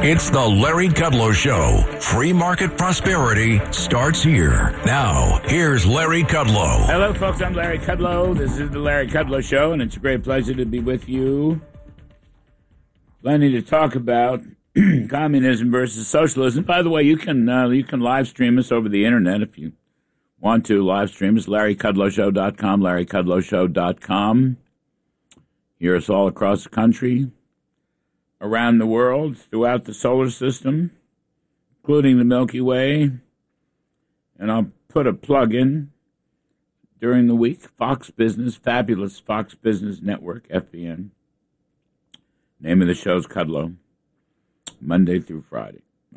It's the Larry Kudlow Show. Free market prosperity starts here. Now, here's Larry Kudlow. Hello, folks. I'm Larry Kudlow. This is the Larry Kudlow Show, and it's a great pleasure to be with you. Plenty to talk about. Communism versus socialism. By the way, you can live stream us over the internet if you want to. Live stream us, LarryKudlowShow.com, LarryKudlowShow.com. Hear us all across the country, around the world, throughout the solar system, including the Milky Way. And I'll put a plug in during the week. Fox Business, fabulous Fox Business Network, FBN. Name of the show's Kudlow. Monday through Friday.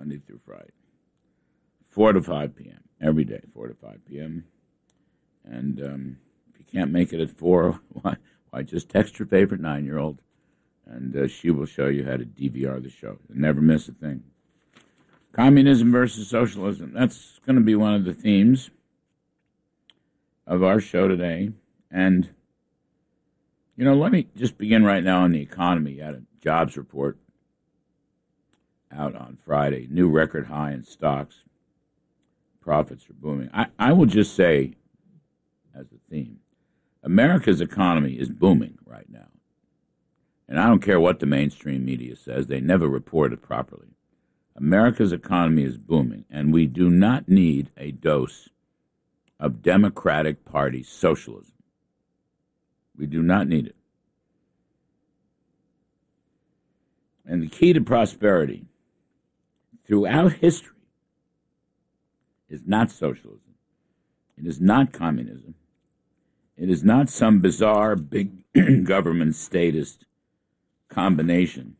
4 to 5 p.m. every day, 4 to 5 p.m. And if you can't make it at 4, why just text your favorite 9-year-old, and she will show you how to DVR the show. You'll never miss a thing. Communism versus socialism. That's going to be one of the themes of our show today. And, let me just begin right now on the economy. You had a jobs report out on Friday. New record high in stocks. Profits are booming. I will just say, as a theme, America's economy is booming right now. And I don't care what the mainstream media says. They never report it properly. America's economy is booming, and we do not need a dose of Democratic Party socialism. We do not need it. And the key to prosperity throughout history is not socialism. It is not communism. It is not some bizarre big government statist combination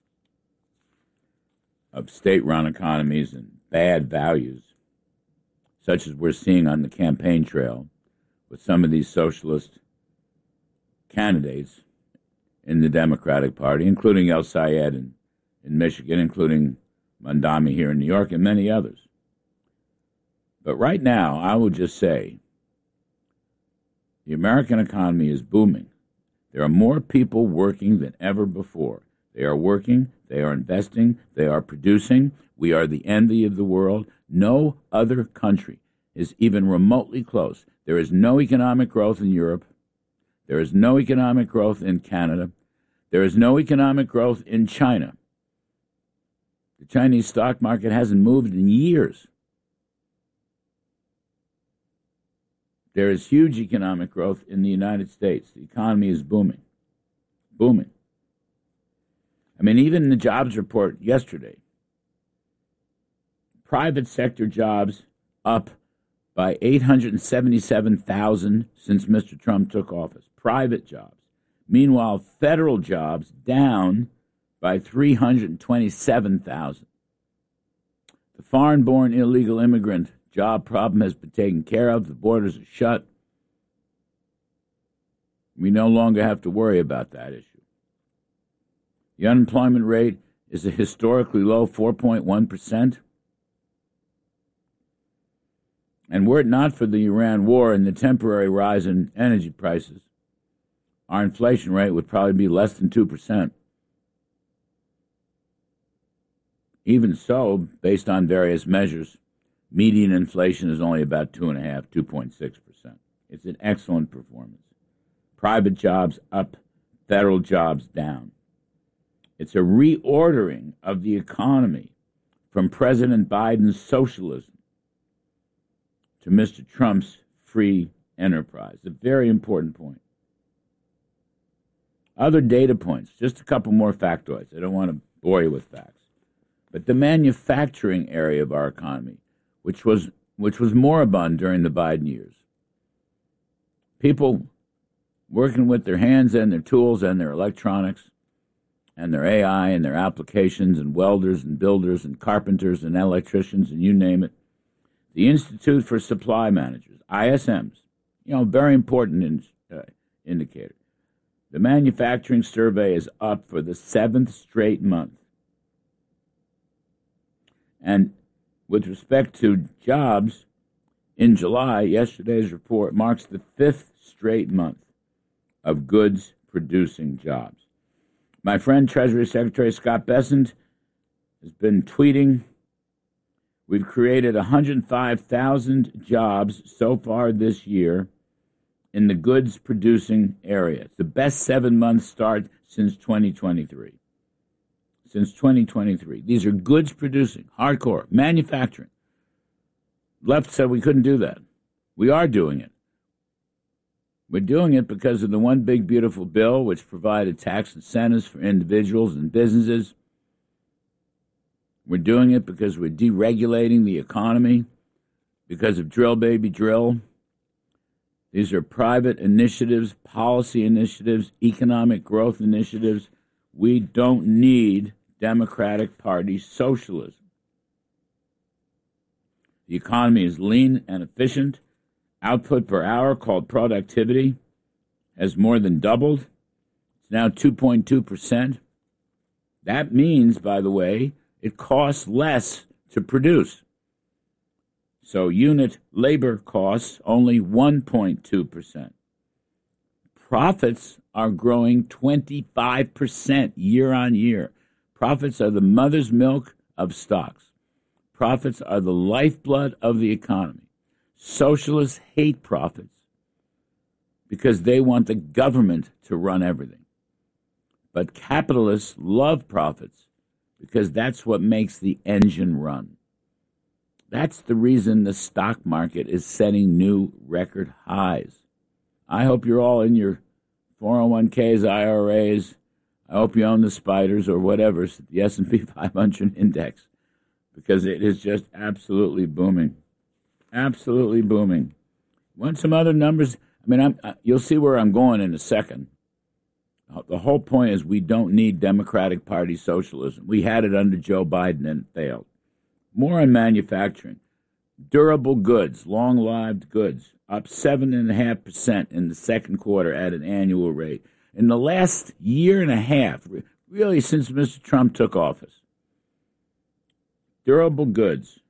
of state-run economies and bad values, such as we're seeing on the campaign trail with some of these socialist candidates in the Democratic Party, including El Sayed in Michigan, including Mandami here in New York, and many others. But right now, I will just say, the American economy is booming. There are more people working than ever before. They are working, they are investing, they are producing. We are the envy of the world. No other country is even remotely close. There is no economic growth in Europe. There is no economic growth in Canada. There is no economic growth in China. The Chinese stock market hasn't moved in years. There is huge economic growth in the United States. The economy is booming. Booming. I mean, even the jobs report yesterday, private sector jobs up by 877,000 since Mr. Trump took office. Private jobs. Meanwhile, federal jobs down by 327,000. The foreign-born illegal immigrant job problem has been taken care of. The borders are shut. We no longer have to worry about that issue. The unemployment rate is a historically low 4.1%. And were it not for the Iran war and the temporary rise in energy prices, our inflation rate would probably be less than 2%. Even so, based on various measures, median inflation is only about 2.6%. It's an excellent performance. Private jobs up, federal jobs down. It's a reordering of the economy from President Biden's socialism to Mr. Trump's free enterprise. A very important point. Other data points, just a couple more factoids. I don't want to bore you with facts. But the manufacturing area of our economy, which was moribund during the Biden years. People working with their hands and their tools and their electronics and their AI and their applications and welders and builders and carpenters and electricians and you name it. The Institute for Supply Managers, ISMs, very important indicator. The manufacturing survey is up for the 7th straight month. And with respect to jobs, in July, yesterday's report marks the 5th straight month of goods-producing jobs. My friend, Treasury Secretary Scott Bessent, has been tweeting, we've created 105,000 jobs so far this year in the goods-producing area. It's the best 7-month start since 2023. Since 2023. These are goods-producing, hardcore, manufacturing. Left said we couldn't do that. We are doing it. We're doing it because of the One Big Beautiful Bill, which provided tax incentives for individuals and businesses. We're doing it because we're deregulating the economy, because of Drill Baby Drill. These are private initiatives, policy initiatives, economic growth initiatives. We don't need Democratic Party socialism. The economy is lean and efficient. Output per hour, called productivity, has more than doubled. It's now 2.2%. That means, by the way, it costs less to produce. So unit labor costs only 1.2%. Profits are growing 25% year on year. Profits are the mother's milk of stocks. Profits are the lifeblood of the economy. Socialists hate profits because they want the government to run everything. But capitalists love profits because that's what makes the engine run. That's the reason the stock market is setting new record highs. I hope you're all in your 401ks, IRAs. I hope you own the spiders or whatever, the S&P 500 index, because it is just absolutely booming. Absolutely booming. Want some other numbers? I mean, you'll see where I'm going in a second. The whole point is we don't need Democratic Party socialism. We had it under Joe Biden and it failed. More on manufacturing. Durable goods, long-lived goods, up 7.5% in the second quarter at an annual rate. In the last year and a half, really since Mr. Trump took office, durable goods,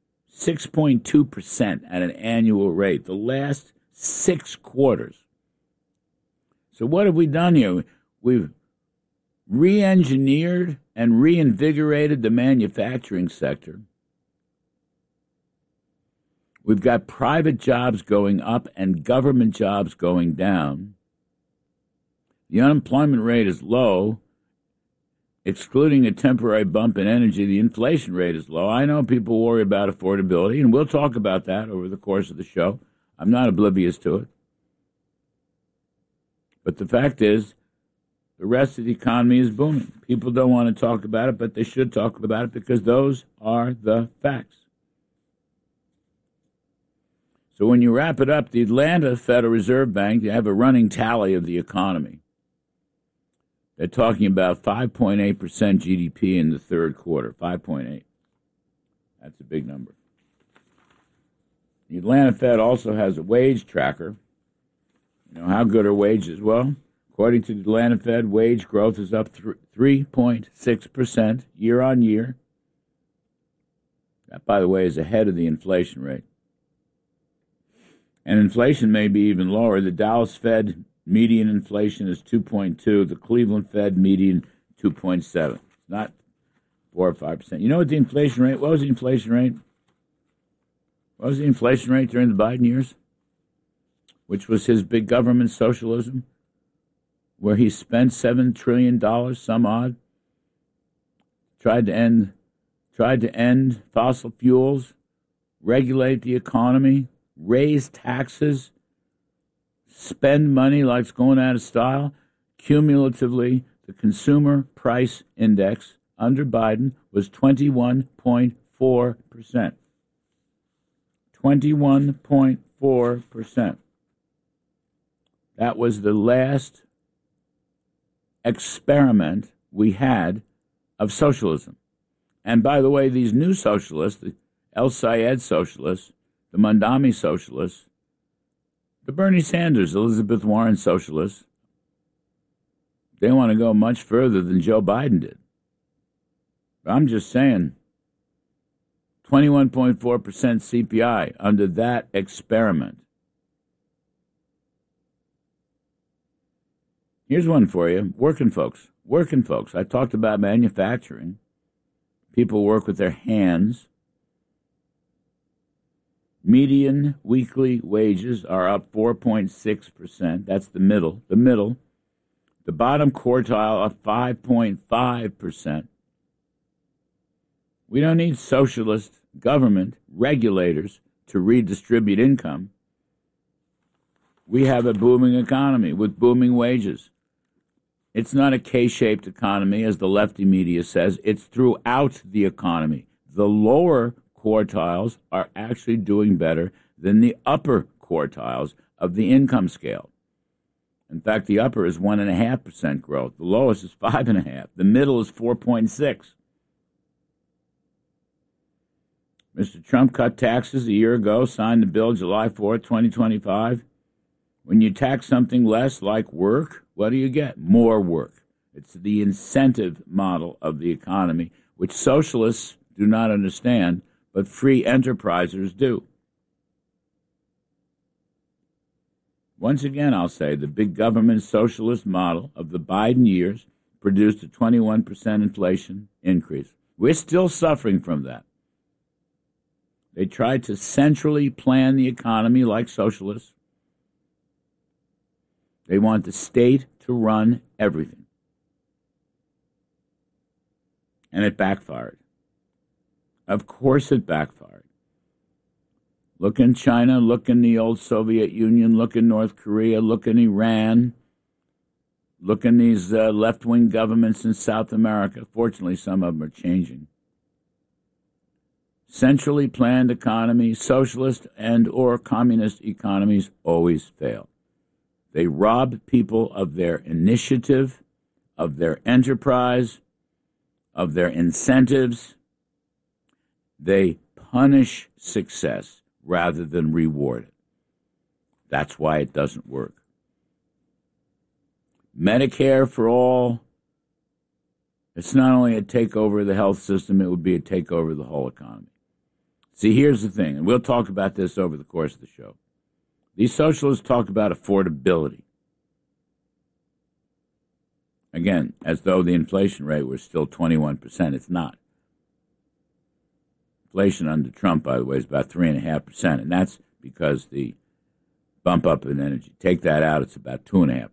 6.2% at an annual rate, the last 6 quarters. So what have we done here? We've re-engineered and reinvigorated the manufacturing sector. We've got private jobs going up and government jobs going down. The unemployment rate is low. Excluding a temporary bump in energy, the inflation rate is low. I know people worry about affordability, and we'll talk about that over the course of the show. I'm not oblivious to it. But the fact is, the rest of the economy is booming. People don't want to talk about it, but they should talk about it because those are the facts. So when you wrap it up, the Atlanta Federal Reserve Bank, they have a running tally of the economy. They're talking about 5.8% GDP in the third quarter, 5.8. That's a big number. The Atlanta Fed also has a wage tracker. You know, how good are wages? Well, according to the Atlanta Fed, wage growth is up 3.6% year on year. That, by the way, is ahead of the inflation rate. And inflation may be even lower. The Dallas Fed median inflation is 2.2. The Cleveland Fed median 2.7. Not 4 or 5%. You know what the inflation rate? What was the inflation rate? What was the inflation rate during the Biden years? Which was his big government socialism, where he spent $7 trillion, some odd. Tried to end fossil fuels, regulate the economy, raise taxes, spend money like it's going out of style. Cumulatively, the consumer price index under Biden was 21.4%. 21.4%. That was the last experiment we had of socialism. And by the way, these new socialists, the El Sayed socialists, the Mondami socialists, the Bernie Sanders, Elizabeth Warren socialists, they want to go much further than Joe Biden did. I'm just saying, 21.4% CPI under that experiment. Here's one for you. Working folks. I talked about manufacturing. People work with their hands. Median weekly wages are up 4.6%. That's the middle. The bottom quartile up 5.5%. We don't need socialist government regulators to redistribute income. We have a booming economy with booming wages. It's not a K-shaped economy, as the lefty media says. It's throughout the economy. The lower quartiles are actually doing better than the upper quartiles of the income scale. In fact, the upper is 1.5% growth. The lowest is 5.5%. The middle is 4.6%. Mr. Trump cut taxes a year ago, signed the bill July 4th, 2025. When you tax something less, like work, what do you get? More work. It's the incentive model of the economy, which socialists do not understand, but free enterprisers do. Once again, I'll say the big government socialist model of the Biden years produced a 21% inflation increase. We're still suffering from that. They tried to centrally plan the economy like socialists. They want the state to run everything. And it backfired. Of course it backfired. Look in China, look in the old Soviet Union, look in North Korea, look in Iran, look in these left-wing governments in South America. Fortunately, some of them are changing. Centrally planned economies, socialist and or communist economies always fail. They rob people of their initiative, of their enterprise, of their incentives. They punish success rather than reward it. That's why it doesn't work. Medicare for all, it's not only a takeover of the health system, it would be a takeover of the whole economy. See, here's the thing, and we'll talk about this over the course of the show. These socialists talk about affordability. Again, as though the inflation rate was still 21%. It's not. Inflation under Trump, by the way, is about 3.5%, and that's because the bump up in energy. Take that out, it's about 2.5%.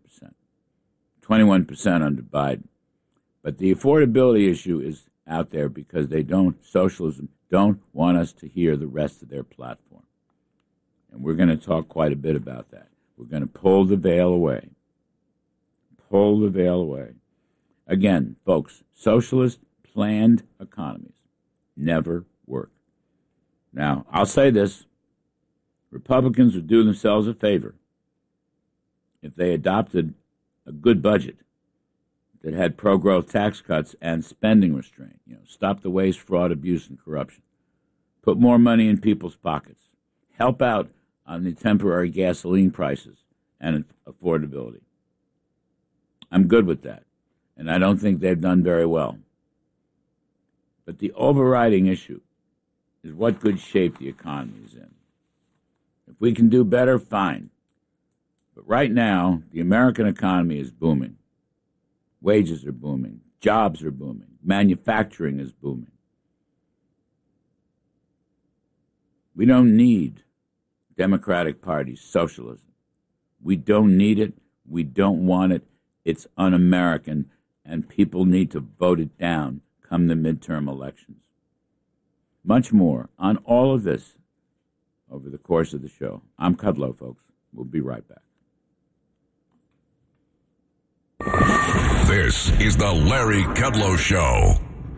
21% under Biden. But the affordability issue is out there because socialism don't want us to hear the rest of their platform. And we're going to talk quite a bit about that. We're going to pull the veil away. Pull the veil away. Again, folks, socialist planned economies never work. Now, I'll say this. Republicans would do themselves a favor if they adopted a good budget that had pro-growth tax cuts and spending restraint. Stop the waste, fraud, abuse, and corruption. Put more money in people's pockets. Help out on the temporary gasoline prices and affordability. I'm good with that, and I don't think they've done very well. But the overriding issue is what good shape the economy is in. If we can do better, fine. But right now, the American economy is booming. Wages are booming. Jobs are booming. Manufacturing is booming. We don't need Democratic Party socialism. We don't need it. We don't want it. It's un-American, and people need to vote it down come the midterm elections. Much more on all of this over the course of the show. I'm Kudlow, folks. We'll be right back. This is the Larry Kudlow Show.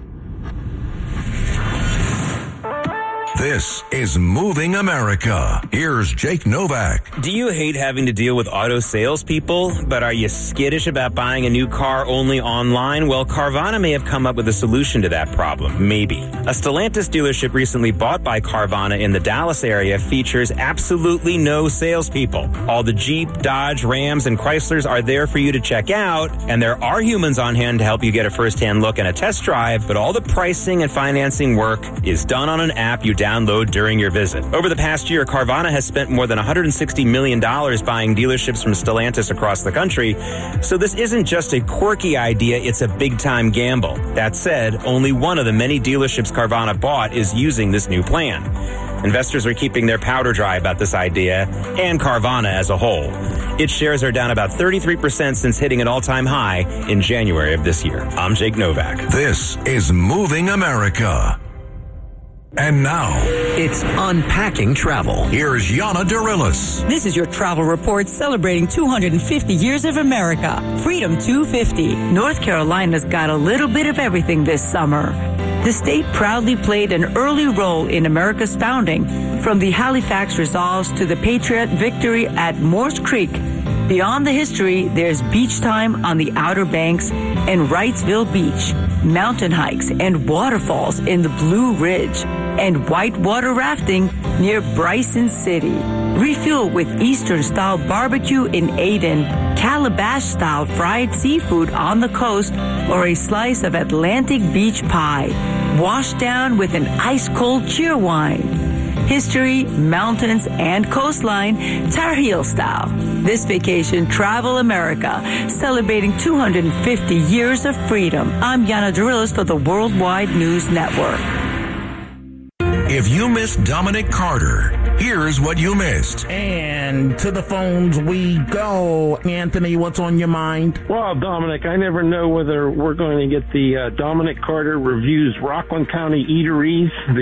This is Moving America. Here's Jake Novak. Do you hate having to deal with auto salespeople, but are you skittish about buying a new car only online? Well, Carvana may have come up with a solution to that problem. Maybe. A Stellantis dealership recently bought by Carvana in the Dallas area features absolutely no salespeople. All the Jeep, Dodge, Rams, and Chryslers are there for you to check out, and there are humans on hand to help you get a first-hand look and a test drive, but all the pricing and financing work is done on an app you download download during your visit. Over the past year, Carvana has spent more than $160 million buying dealerships from Stellantis across the country. So this isn't just a quirky idea, it's a big-time gamble. That said, only one of the many dealerships Carvana bought is using this new plan. Investors are keeping their powder dry about this idea and Carvana as a whole. Its shares are down about 33% since hitting an all-time high in January of this year. I'm Jake Novak. This is Moving America. And now, it's Unpacking Travel. Here's Yana Dirilis. This is your travel report celebrating 250 years of America. Freedom 250. North Carolina's got a little bit of everything this summer. The state proudly played an early role in America's founding, from the Halifax Resolves to the Patriot victory at Morse Creek. Beyond the history, there's beach time on the Outer Banks and Wrightsville Beach, mountain hikes and waterfalls in the Blue Ridge, and whitewater rafting near Bryson City. Refuel with Eastern-style barbecue in Aden, Calabash-style fried seafood on the coast, or a slice of Atlantic beach pie. Washed down with an ice-cold cheer wine. History, mountains, and coastline, Tar Heel style. This vacation, travel America, celebrating 250 years of freedom. I'm Yana Dirilis for the Worldwide News Network. If you missed Dominic Carter, here's what you missed. And to the phones we go. Anthony, what's on your mind? Well, Dominic, I never know whether we're going to get the Dominic Carter Reviews Rockland County Eateries,